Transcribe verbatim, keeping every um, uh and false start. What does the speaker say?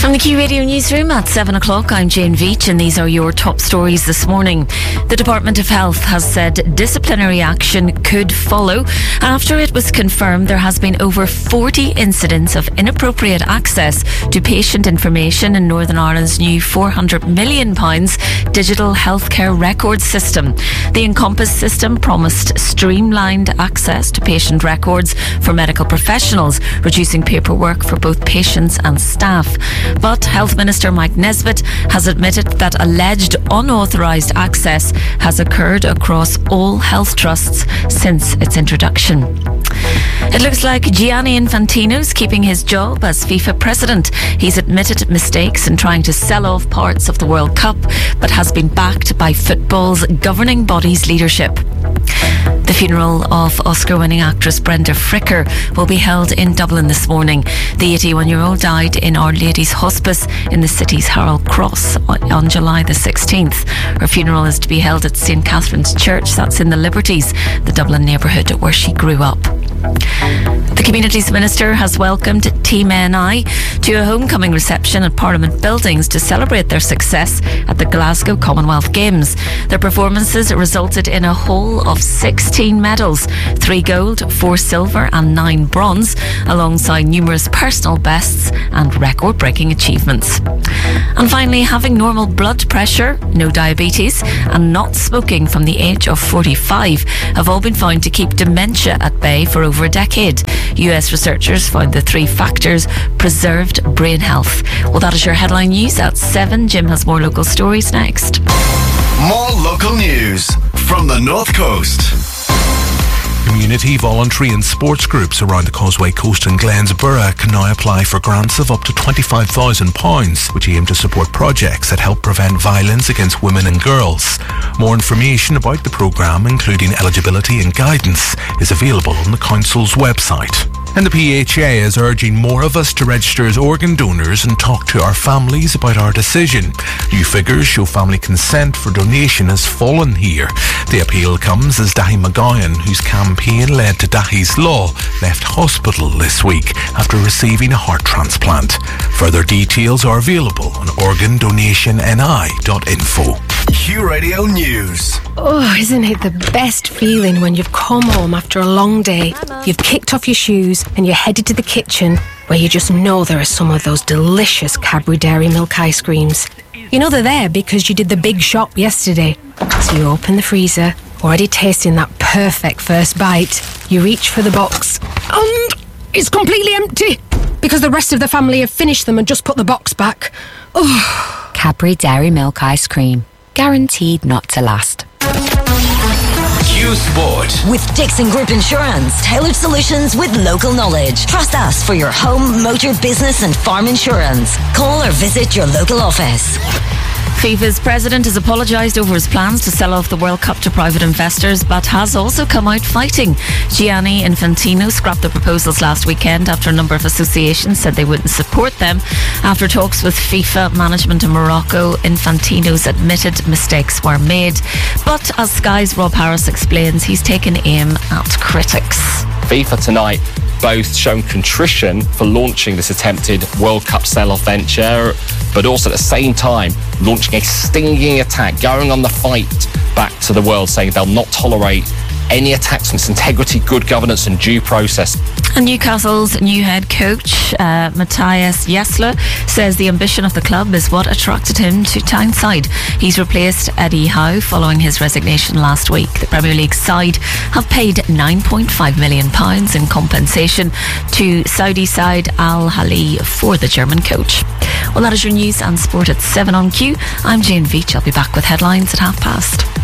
From the Q Radio Newsroom at seven o'clock, I'm Jane Veach and these are your top stories this morning. The Department of Health has said disciplinary action could follow after it was confirmed there has been over forty incidents of inappropriate access to patient information in Northern Ireland's new four hundred million pounds digital healthcare record system. The Encompass system promised streamlined access to patient records for medical professionals, reducing paperwork for both patients and staff. But Health Minister Mike Nesbitt has admitted that alleged unauthorised access has occurred across all health trusts since its introduction. It looks like Gianni Infantino's keeping his job as FIFA president. He's admitted mistakes in trying to sell off parts of the World Cup, but has been backed by football's governing body's leadership. The funeral of Oscar-winning actress Brenda Fricker will be held in Dublin this morning. The eighty-one-year-old died in Our Lady's Hospice in the city's Harold Cross on July the sixteenth. Her funeral is to be held at Saint Catherine's Church, that's in the Liberties, the Dublin neighbourhood where she grew up. The Communities Minister has welcomed Team N I to a homecoming reception at Parliament Buildings to celebrate their success at the Glasgow Commonwealth Games. Their performances resulted in a haul of sixteen medals, three gold, four silver and nine bronze, alongside numerous personal bests and record-breaking achievements. And finally, having normal blood pressure, no diabetes and not smoking from the age of forty-five have all been found to keep dementia at bay for over a decade. U S researchers found the three factors preserved brain health. Well, that is your headline news at seven. Jim has more local stories next. More local news from the North Coast. Community, voluntary and sports groups around the Causeway Coast and Glensborough can now apply for grants of up to twenty-five thousand pounds, which aim to support projects that help prevent violence against women and girls. More information about the programme, including eligibility and guidance, is available on the Council's website. And the P H A is urging more of us to register as organ donors and talk to our families about our decision. New figures show family consent for donation has fallen here. The appeal comes as Dahi McGowan, whose campaign led to Dahi's Law, left hospital this week after receiving a heart transplant. Further details are available on organ donation n i dot info. Q Radio News. Oh, isn't it the best feeling when you've come home after a long day, you've kicked off your shoes and you're headed to the kitchen where you just know there are some of those delicious Cadbury Dairy Milk ice creams. You know they're there because you did the big shop yesterday. So you open the freezer, already tasting that perfect first bite. You reach for the box and it's completely empty because the rest of the family have finished them and just put the box back. Oh. Cadbury Dairy Milk ice cream. Guaranteed not to last. Q Sport. With Dixon Group Insurance, tailored solutions with local knowledge. Trust us for your home, motor, business and farm insurance. Call or visit your local office. FIFA's president has apologised over his plans to sell off the World Cup to private investors, but has also come out fighting. Gianni Infantino scrapped the proposals last weekend after a number of associations said they wouldn't support them. After talks with FIFA management in Morocco, Infantino's admitted mistakes were made. But as Sky's Rob Harris explains, he's taken aim at critics. FIFA tonight both shown contrition for launching this attempted World Cup sell-off venture, but also at the same time launching a stinging attack, going on the fight back to the world, saying they'll not tolerate any attacks on its integrity, good governance and due process. And Newcastle's new head coach, uh, Matthias Jassler, says the ambition of the club is what attracted him to Tyneside. He's replaced Eddie Howe following his resignation last week. The Premier League side have paid nine point five million pounds in compensation to Saudi side Al Ahly for the German coach. Well, that is your news and sport at seven on Q. I'm Jane Veach. I'll be back with headlines at half past.